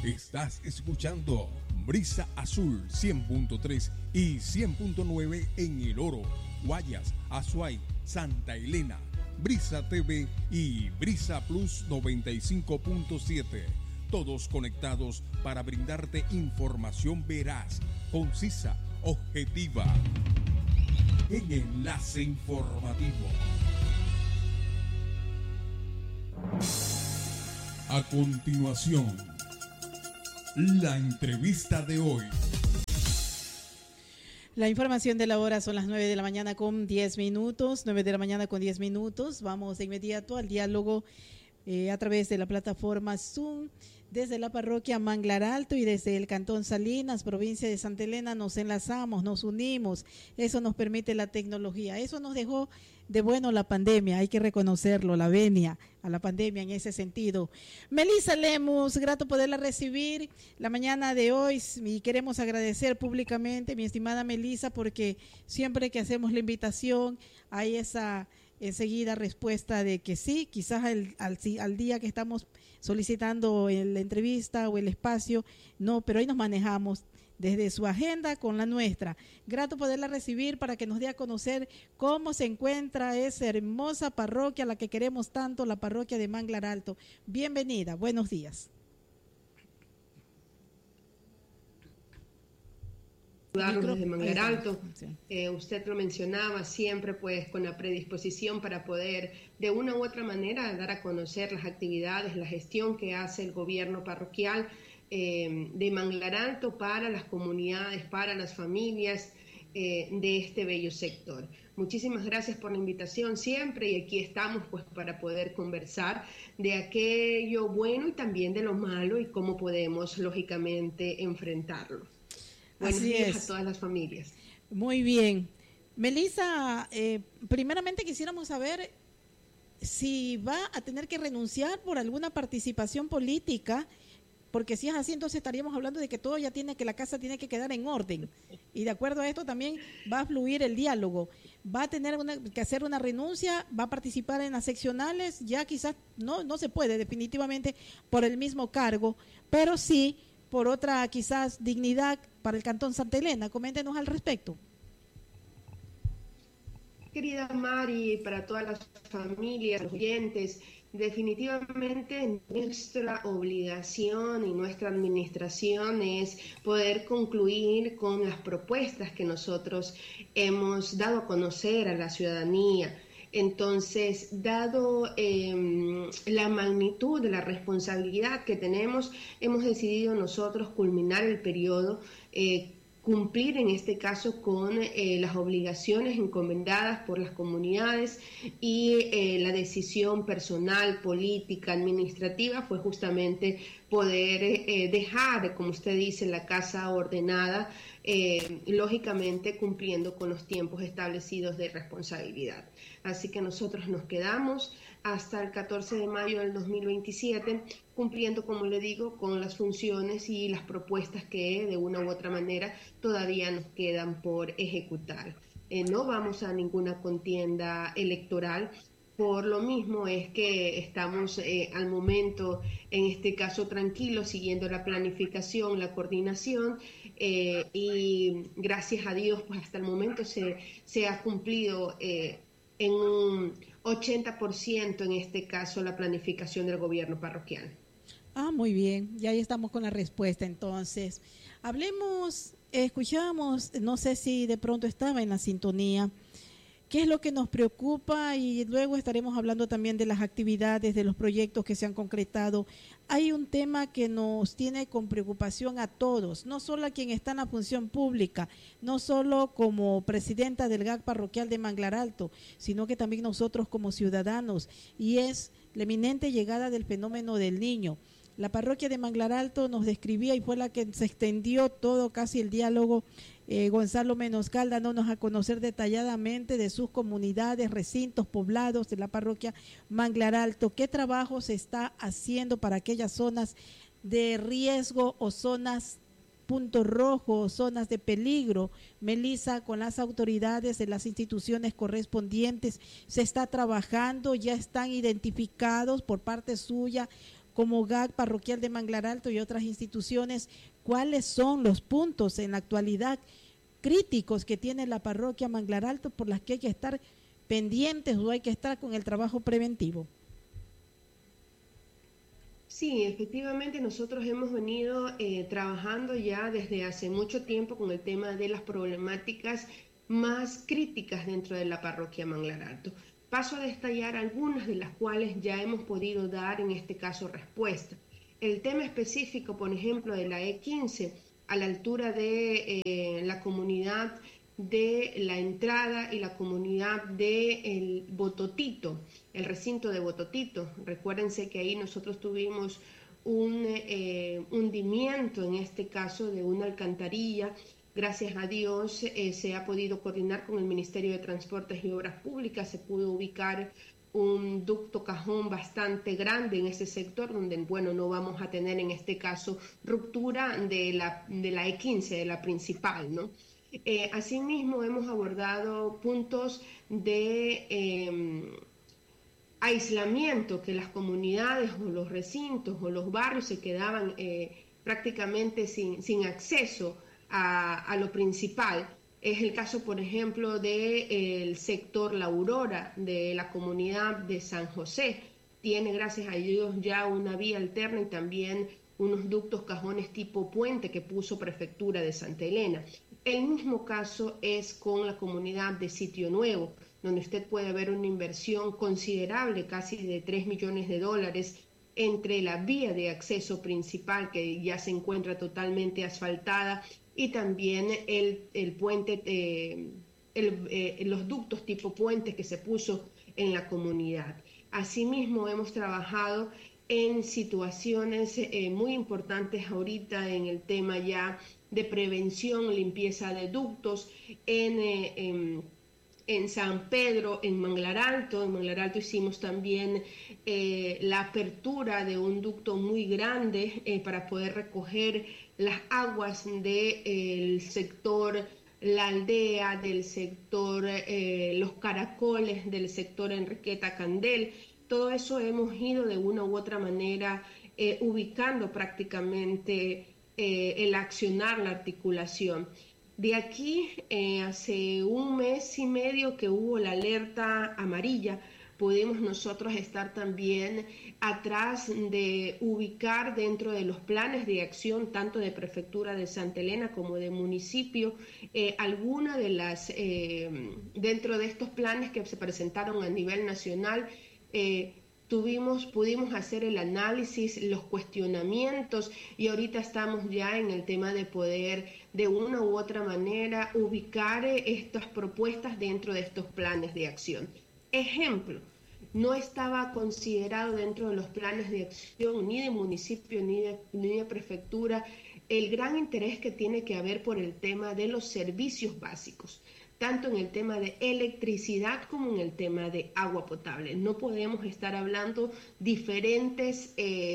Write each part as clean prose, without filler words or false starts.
Estás escuchando Brisa Azul 100.3 y 100.9 en El Oro, Guayas, Azuay, Santa Elena, Brisa TV y Brisa Plus 95.7. Todos conectados para brindarte información veraz, concisa, objetiva. En Enlace Informativo. A continuación, la entrevista de hoy. La información de la hora son las 9 de la mañana con 10 minutos. 9 de la mañana con 10 minutos. Vamos de inmediato al diálogo a través de la plataforma Zoom. Desde la parroquia Manglar Alto y desde el Cantón Salinas, provincia de Santa Elena, nos enlazamos, nos unimos. Eso nos permite la tecnología. Eso nos dejó de bueno la pandemia, hay que reconocerlo, la venia a la pandemia en ese sentido. Melissa Lemus, grato poderla recibir la mañana de hoy y queremos agradecer públicamente, mi estimada Melissa, porque siempre que hacemos la invitación hay esa enseguida respuesta de que sí, quizás al día que estamos solicitando la entrevista o el espacio, no, pero ahí nos manejamos desde su agenda con la nuestra. Grato poderla recibir para que nos dé a conocer cómo se encuentra esa hermosa parroquia, la que queremos tanto, la parroquia de Manglar Alto. Bienvenida, buenos días. Desde Manglar Alto, usted lo mencionaba siempre pues con la predisposición para poder de una u otra manera dar a conocer las actividades, la gestión que hace el gobierno parroquial de Manglar Alto para las comunidades, para las familias de este bello sector. Muchísimas gracias por la invitación siempre y aquí estamos pues para poder conversar de aquello bueno y también de lo malo y cómo podemos lógicamente enfrentarlo. Buenos días a todas las familias. Muy bien. Melissa, primeramente quisiéramos saber si va a tener que renunciar por alguna participación política, porque si es así, entonces estaríamos hablando de que todo ya tiene, que la casa tiene que quedar en orden. Y de acuerdo a esto también va a fluir el diálogo. Va a tener que hacer una renuncia, va a participar en las seccionales, ya quizás no se puede definitivamente por el mismo cargo, pero sí por otra quizás dignidad para el Cantón Santa Elena. Coméntenos al respecto. Querida Mari, para todas las familias, los oyentes, definitivamente nuestra obligación y nuestra administración es poder concluir con las propuestas que nosotros hemos dado a conocer a la ciudadanía. Entonces, dado la magnitud de la responsabilidad que tenemos, hemos decidido nosotros culminar el periodo, cumplir en este caso con las obligaciones encomendadas por las comunidades y la decisión personal, política, administrativa fue justamente poder dejar, como usted dice, la casa ordenada, lógicamente cumpliendo con los tiempos establecidos de responsabilidad. Así que nosotros nos quedamos hasta el 14 de mayo del 2027, cumpliendo, como le digo, con las funciones y las propuestas que de una u otra manera todavía nos quedan por ejecutar. No vamos a ninguna contienda electoral. Por lo mismo es que estamos al momento, en este caso, tranquilos, siguiendo la planificación, la coordinación y gracias a Dios, pues hasta el momento se ha cumplido en un 80% en este caso la planificación del gobierno parroquial. Muy bien, ya ahí estamos con la respuesta entonces. Hablemos, escuchamos, no sé si de pronto estaba en la sintonía, qué es lo que nos preocupa y luego estaremos hablando también de las actividades, de los proyectos que se han concretado. Hay un tema que nos tiene con preocupación a todos, no solo a quien está en la función pública, no solo como presidenta del GAC parroquial de Manglar Alto, sino que también nosotros como ciudadanos, y es la eminente llegada del fenómeno del niño. La parroquia de Manglar Alto nos describía y fue la que se extendió todo casi el diálogo. Gonzalo Menoscal dándonos a conocer detalladamente de sus comunidades, recintos, poblados de la parroquia Manglar Alto. ¿Qué trabajo se está haciendo para aquellas zonas de riesgo o zonas punto rojo, zonas de peligro? Melissa, con las autoridades de las instituciones correspondientes, se está trabajando, ya están identificados por parte suya como GAC parroquial de Manglar Alto y otras instituciones, ¿cuáles son los puntos en la actualidad críticos que tiene la parroquia Manglar Alto por las que hay que estar pendientes o hay que estar con el trabajo preventivo? Sí, efectivamente nosotros hemos venido trabajando ya desde hace mucho tiempo con el tema de las problemáticas más críticas dentro de la parroquia Manglar Alto. Paso a detallar algunas de las cuales ya hemos podido dar en este caso respuesta. El tema específico, por ejemplo, de la E15 a la altura de la comunidad de la entrada y la comunidad de el Bototito, el recinto de Bototito. Recuérdense que ahí nosotros tuvimos un hundimiento, en este caso, de una alcantarilla. Gracias a Dios se ha podido coordinar con el Ministerio de Transportes y Obras Públicas, se pudo ubicar un ducto cajón bastante grande en ese sector, donde, bueno, no vamos a tener en este caso ruptura de la E15, de la principal, ¿no? Asimismo, hemos abordado puntos de aislamiento, que las comunidades o los recintos o los barrios se quedaban prácticamente sin acceso a lo principal. Es el caso, por ejemplo, del sector La Aurora, de la comunidad de San José. Tiene, gracias a Dios, ya una vía alterna y también unos ductos cajones tipo puente que puso Prefectura de Santa Elena. El mismo caso es con la comunidad de Sitio Nuevo, donde usted puede ver una inversión considerable, casi de $3 millones, entre la vía de acceso principal, que ya se encuentra totalmente asfaltada, y también el puente, los ductos tipo puentes que se puso en la comunidad. Asimismo, hemos trabajado en situaciones muy importantes ahorita en el tema ya de prevención, limpieza de ductos, en San Pedro, en Manglar Alto. En Manglar Alto hicimos también la apertura de un ducto muy grande para poder recoger las aguas del sector La Aldea, del sector Los Caracoles, del sector Enriqueta Candel. Todo eso hemos ido de una u otra manera ubicando prácticamente el accionar, la articulación. De aquí, hace un mes y medio que hubo la alerta amarilla, pudimos nosotros estar también atrás de ubicar dentro de los planes de acción, tanto de Prefectura de Santa Elena como de municipio, alguna de las, dentro de estos planes que se presentaron a nivel nacional, pudimos hacer el análisis, los cuestionamientos, y ahorita estamos ya en el tema de poder de una u otra manera ubicar estas propuestas dentro de estos planes de acción. Ejemplo, no estaba considerado dentro de los planes de acción ni de municipio ni de prefectura el gran interés que tiene que haber por el tema de los servicios básicos, tanto en el tema de electricidad como en el tema de agua potable. No podemos estar hablando diferentes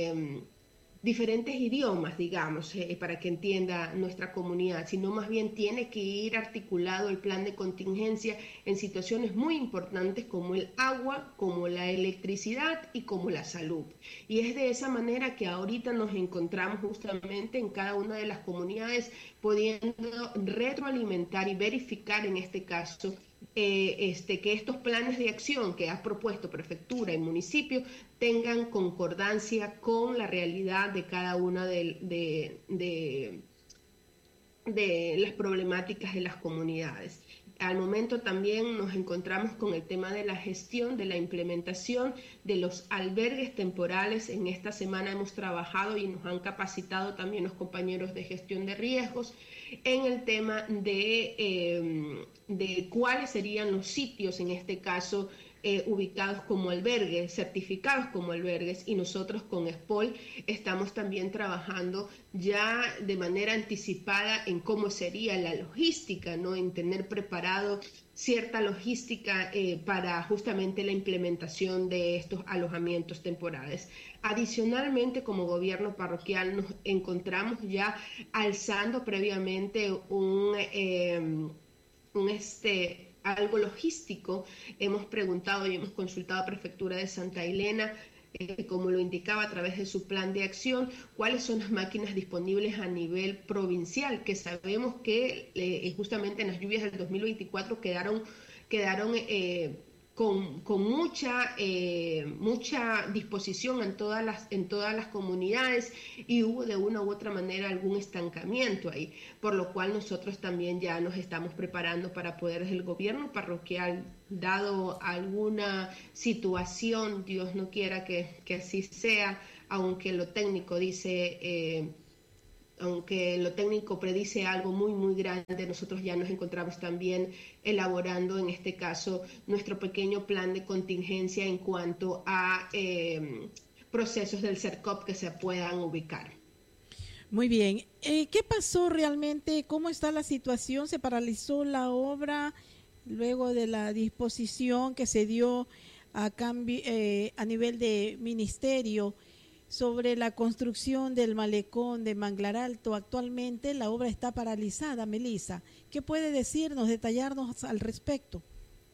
idiomas, digamos, para que entienda nuestra comunidad, sino más bien tiene que ir articulado el plan de contingencia en situaciones muy importantes como el agua, como la electricidad y como la salud. Y es de esa manera que ahorita nos encontramos justamente en cada una de las comunidades pudiendo retroalimentar y verificar en este caso que estos planes de acción que ha propuesto prefectura y municipio tengan concordancia con la realidad de cada una de las problemáticas de las comunidades. Al momento también nos encontramos con el tema de la gestión, de la implementación de los albergues temporales. En esta semana hemos trabajado y nos han capacitado también los compañeros de gestión de riesgos en el tema de cuáles serían los sitios, en este caso, ubicados como albergues, certificados como albergues, y nosotros con SPOL estamos también trabajando ya de manera anticipada en cómo sería la logística, ¿no? En tener preparado cierta logística para justamente la implementación de estos alojamientos temporales. Adicionalmente, como gobierno parroquial nos encontramos ya alzando previamente algo logístico. Hemos preguntado y hemos consultado a Prefectura de Santa Elena como lo indicaba a través de su plan de acción, cuáles son las máquinas disponibles a nivel provincial, que sabemos que justamente en las lluvias del 2024 quedaron con mucha disposición en todas las comunidades, y hubo de una u otra manera algún estancamiento ahí, por lo cual nosotros también ya nos estamos preparando para poder desde el gobierno parroquial, dado alguna situación, Dios no quiera que así sea, aunque lo técnico predice algo muy, muy grande, nosotros ya nos encontramos también elaborando, en este caso, nuestro pequeño plan de contingencia en cuanto a procesos del CERCOP que se puedan ubicar. Muy bien. ¿Qué pasó realmente? ¿Cómo está la situación? ¿Se paralizó la obra luego de la disposición que se dio a nivel de ministerio sobre la construcción del malecón de Manglar Alto? Actualmente la obra está paralizada, Melissa. ¿Qué puede decirnos, detallarnos al respecto?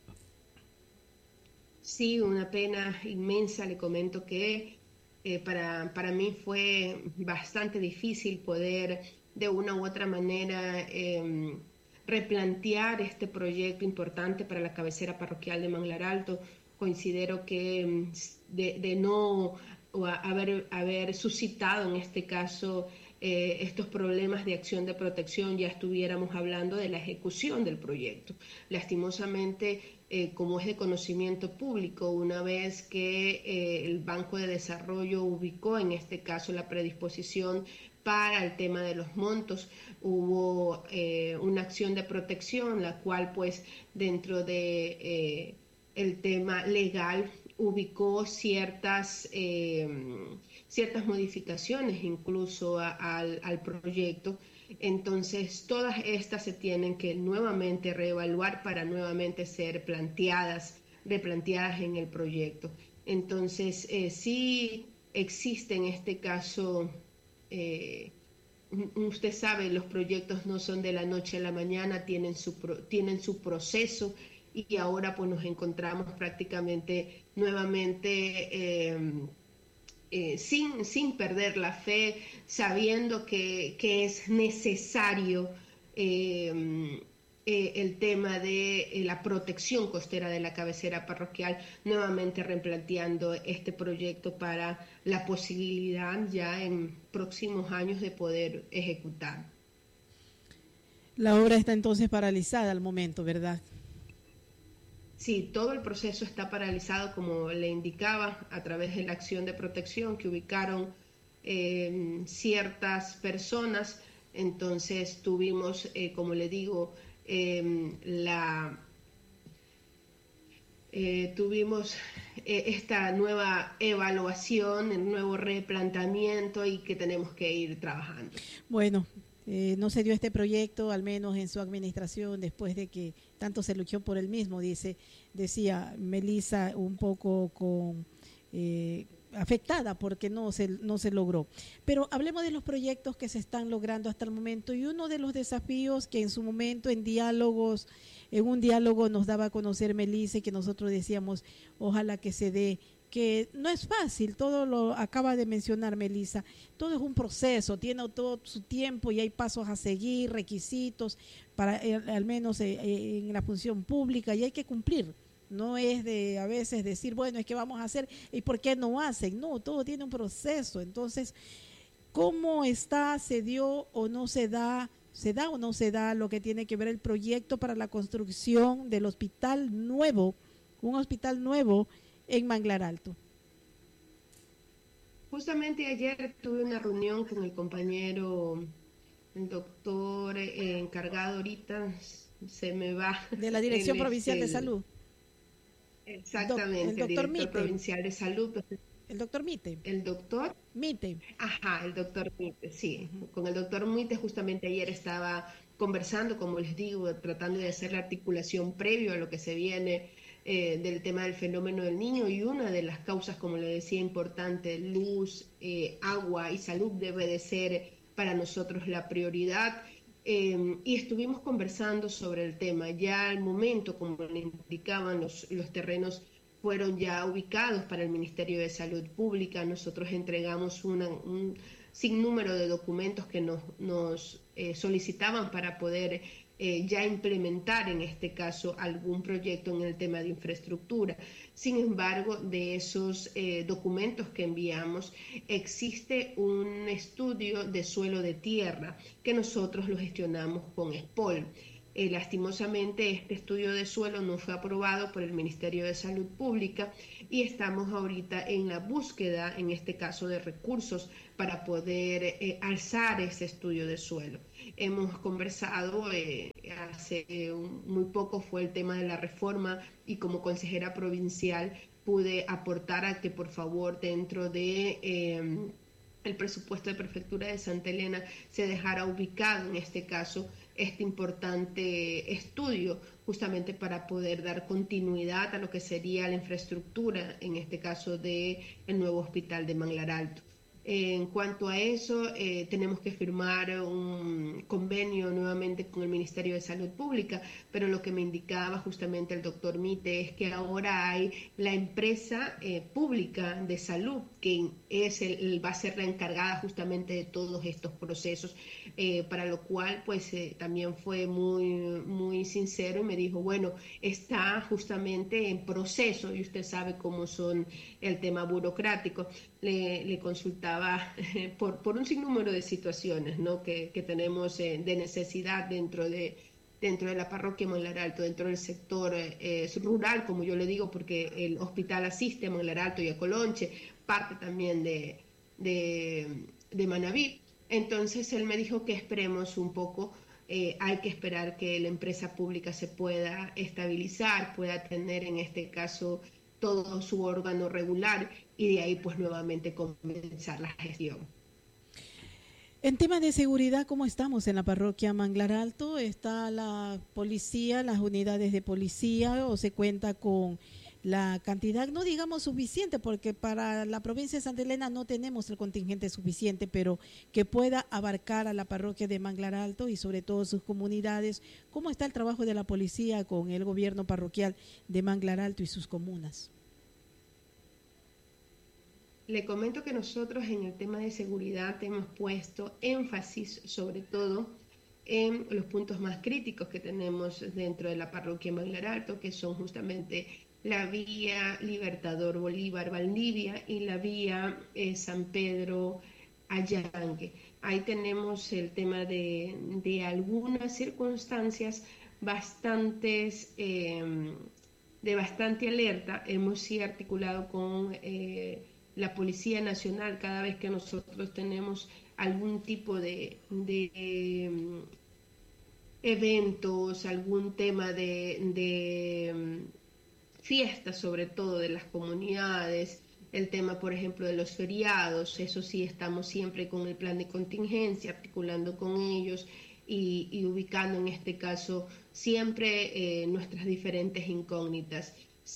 Sí, una pena inmensa. Le comento que para mí fue bastante difícil poder de una u otra manera replantear este proyecto importante para la cabecera parroquial de Manglar Alto. Considero que de no haber suscitado en este caso estos problemas de acción de protección, ya estuviéramos hablando de la ejecución del proyecto. Lastimosamente, como es de conocimiento público, una vez que el Banco de Desarrollo ubicó en este caso la predisposición para el tema de los montos, hubo una acción de protección, la cual pues dentro de el tema legal ubicó ciertas modificaciones incluso al proyecto. Entonces todas estas se tienen que nuevamente reevaluar para nuevamente ser replanteadas en el proyecto. Entonces sí existe en este caso, usted sabe, los proyectos no son de la noche a la mañana, tienen su proceso, y ahora pues nos encontramos prácticamente nuevamente sin perder la fe, sabiendo que es necesario el tema de la protección costera de la cabecera parroquial, nuevamente replanteando este proyecto para la posibilidad ya en próximos años de poder ejecutar. La obra está entonces paralizada al momento, ¿verdad? Sí, todo el proceso está paralizado, como le indicaba, a través de la acción de protección que ubicaron ciertas personas. Entonces tuvimos, como le digo, tuvimos esta nueva evaluación, el nuevo replanteamiento, y que tenemos que ir trabajando. Bueno, no se dio este proyecto, al menos en su administración, después de que tanto se luchó por el mismo, decía Melissa, un poco afectada porque no se logró. Pero hablemos de los proyectos que se están logrando hasta el momento, y uno de los desafíos que en su momento en un diálogo nos daba a conocer Melissa, y que nosotros decíamos, ojalá que se dé, que no es fácil, todo lo acaba de mencionar Melissa, todo es un proceso, tiene todo su tiempo y hay pasos a seguir, requisitos para al menos en la función pública, y hay que cumplir. No es de a veces decir, bueno, es que vamos a hacer, ¿y por qué no hacen? No, todo tiene un proceso. Entonces, ¿cómo está? ¿Se dio o no se da? ¿Se da o no se da lo que tiene que ver el proyecto para la construcción del hospital nuevo, un hospital nuevo en Manglar Alto? Justamente ayer tuve una reunión con el compañero, el doctor encargado ahorita, se me va. De la Dirección Provincial de Salud. Exactamente, el director provincial de salud. El doctor Mite. El doctor Mite. Ajá, el doctor Mite, sí. Con el doctor Mite justamente ayer estaba conversando, como les digo, tratando de hacer la articulación previo a lo que se viene del tema del fenómeno del niño, y una de las causas, como le decía, importante, luz, agua y salud debe de ser para nosotros la prioridad. Y estuvimos conversando sobre el tema. Ya al momento, como le indicaban, los terrenos fueron ya ubicados para el Ministerio de Salud Pública. Nosotros entregamos un sinnúmero de documentos que nos solicitaban para poder ya implementar en este caso algún proyecto en el tema de infraestructura. Sin embargo, de esos documentos que enviamos, existe un estudio de suelo de tierra que nosotros lo gestionamos con SPOL. Lastimosamente, este estudio de suelo no fue aprobado por el Ministerio de Salud Pública y estamos ahorita en la búsqueda, en este caso, de recursos para poder alzar ese estudio de suelo. Hemos conversado, hace muy poco fue el tema de la reforma y como consejera provincial pude aportar a que por favor dentro de el presupuesto de Prefectura de Santa Elena se dejara ubicado en este caso este importante estudio justamente para poder dar continuidad a lo que sería la infraestructura, en este caso del nuevo hospital de Manglar Alto. En cuanto a eso, tenemos que firmar un convenio nuevamente con el Ministerio de Salud Pública, pero lo que me indicaba justamente el doctor Mite es que ahora hay la empresa pública de salud que va a ser la encargada justamente de todos estos procesos, para lo cual pues también fue muy sincero y me dijo, bueno, está justamente en proceso y usted sabe cómo son el tema burocrático. Le consultaba por un sinnúmero de situaciones, ¿no?, que tenemos de necesidad dentro de la parroquia Manglar Alto, dentro del sector rural, como yo le digo, porque el hospital asiste a Manglar Alto y a Colonche, parte también de Manabí. Entonces él me dijo que esperemos un poco, hay que esperar que la empresa pública se pueda estabilizar, pueda tener en este caso todo su órgano regular y de ahí pues nuevamente comenzar la gestión. En tema de seguridad, ¿cómo estamos en la parroquia Manglar Alto? ¿Está la policía, las unidades de policía o se cuenta con la cantidad, no digamos suficiente, porque para la provincia de Santa Elena no tenemos el contingente suficiente, pero que pueda abarcar a la parroquia de Manglar Alto y sobre todo sus comunidades? ¿Cómo está el trabajo de la policía con el gobierno parroquial de Manglar Alto y sus comunas? Le comento que nosotros en el tema de seguridad hemos puesto énfasis sobre todo en los puntos más críticos que tenemos dentro de la parroquia Manglar Alto, que son justamente la vía Libertador Bolívar Valdivia y la vía San Pedro Allanque. Ahí tenemos el tema de algunas circunstancias bastantes, de bastante alerta. Hemos sí articulado con la Policía Nacional cada vez que nosotros tenemos algún tipo de eventos, algún tema de fiestas, sobre todo de las comunidades, el tema, por ejemplo, de los feriados. Eso sí, estamos siempre con el plan de contingencia, articulando con ellos y ubicando en este caso siempre nuestras diferentes incógnitas.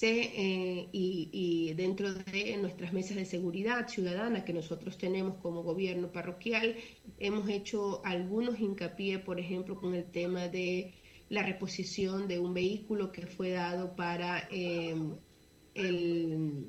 Y dentro de nuestras mesas de seguridad ciudadana que nosotros tenemos como gobierno parroquial, hemos hecho algunos hincapié, por ejemplo, con el tema de la reposición de un vehículo que fue dado para el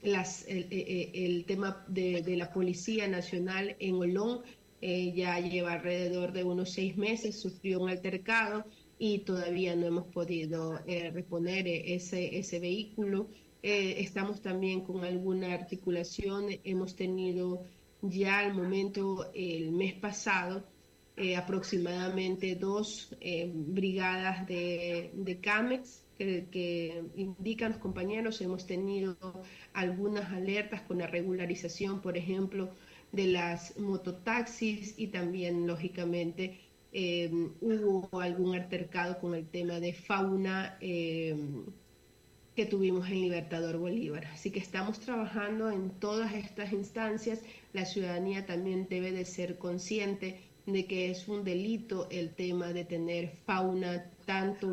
tema de la Policía Nacional en Olón. Ya lleva alrededor de unos 6 meses, sufrió un altercado y todavía no hemos podido reponer ese vehículo. Estamos también con alguna articulación, hemos tenido ya al momento, el mes pasado, aproximadamente 2 brigadas de CAMEX que indican los compañeros. Hemos tenido algunas alertas con la regularización, por ejemplo, de las mototaxis y también, lógicamente, hubo algún altercado con el tema de fauna que tuvimos en Libertador Bolívar. Así que estamos trabajando en todas estas instancias. La ciudadanía también debe de ser consciente de que es un delito el tema de tener fauna tanto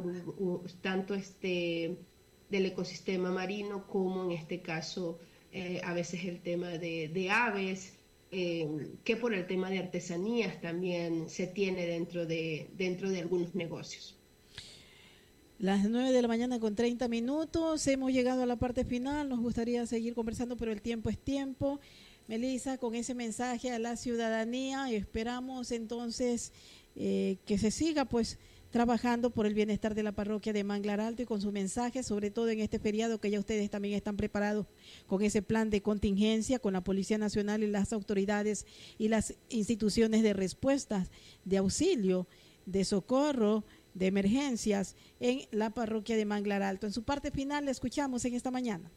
del ecosistema marino como en este caso a veces el tema de aves, que por el tema de artesanías también se tiene dentro de algunos negocios. Las 9 de la mañana con 30 minutos. Hemos llegado a la parte final. Nos gustaría seguir conversando, pero el tiempo es tiempo. Melissa, con ese mensaje a la ciudadanía, esperamos entonces que se siga pues trabajando por el bienestar de la parroquia de Manglar Alto y con su mensaje, sobre todo en este feriado que ya ustedes también están preparados con ese plan de contingencia con la Policía Nacional y las autoridades y las instituciones de respuestas, de auxilio, de socorro, de emergencias en la parroquia de Manglar Alto. En su parte final le escuchamos en esta mañana.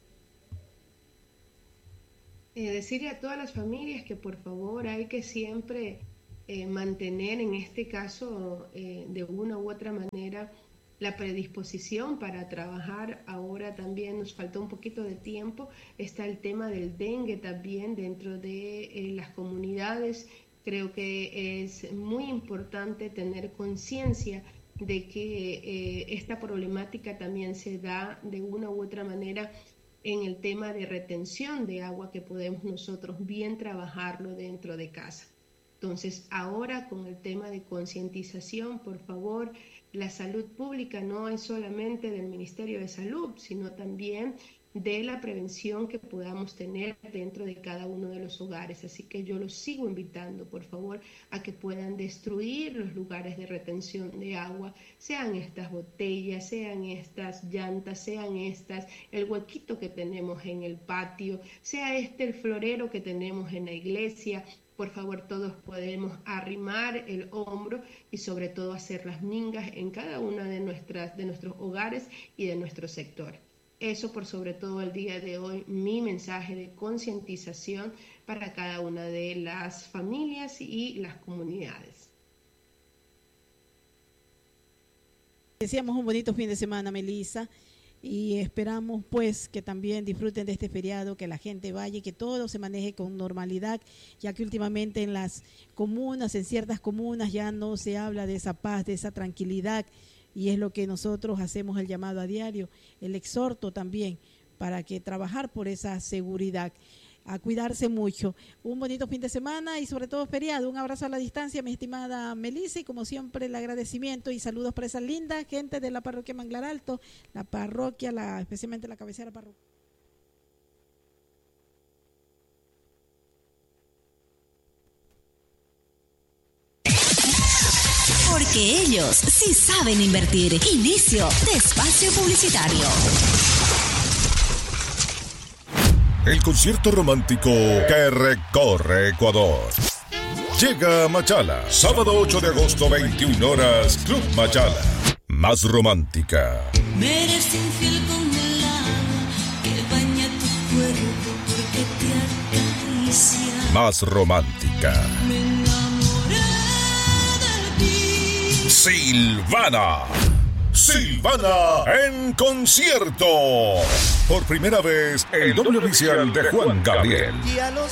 Decirle a todas las familias que por favor hay que siempre mantener en este caso de una u otra manera la predisposición para trabajar. Ahora también nos falta un poquito de tiempo, está el tema del dengue también dentro de las comunidades. Creo que es muy importante tener conciencia de que esta problemática también se da de una u otra manera en el tema de retención de agua, que podemos nosotros bien trabajarlo dentro de casa. Entonces, ahora con el tema de concientización, por favor, la salud pública no es solamente del Ministerio de Salud, sino también de la prevención que podamos tener dentro de cada uno de los hogares. Así que yo los sigo invitando, por favor, a que puedan destruir los lugares de retención de agua, sean estas botellas, sean estas llantas, sean estas, el huequito que tenemos en el patio, sea el florero que tenemos en la iglesia. Por favor, todos podemos arrimar el hombro y sobre todo hacer las mingas en cada una de nuestros hogares y de nuestro sector. Eso por sobre todo el día de hoy, mi mensaje de concientización para cada una de las familias y las comunidades. Deseamos un bonito fin de semana, Melissa, y esperamos pues que también disfruten de este feriado, que la gente vaya y que todo se maneje con normalidad, ya que últimamente en las comunas, en ciertas comunas ya no se habla de esa paz, de esa tranquilidad. Y es lo que nosotros hacemos el llamado a diario, el exhorto también para que trabajar por esa seguridad, a cuidarse mucho. Un bonito fin de semana y sobre todo feriado. Un abrazo a la distancia, mi estimada Melissa, y como siempre el agradecimiento y saludos para esa linda gente de la parroquia Manglar Alto, la parroquia, especialmente la cabecera parroquia. Porque ellos sí saben invertir. Inicio de espacio publicitario. El concierto romántico que recorre Ecuador. Llega a Machala, sábado 8 de agosto, 21 horas, Club Machala. Más romántica. Me eres infiel con el agua que baña tu cuerpo porque te acaricia. Más romántica. Me enamoré de ti. Silvana. Silvana en concierto. Por primera vez, el doble oficial de Juan Gabriel.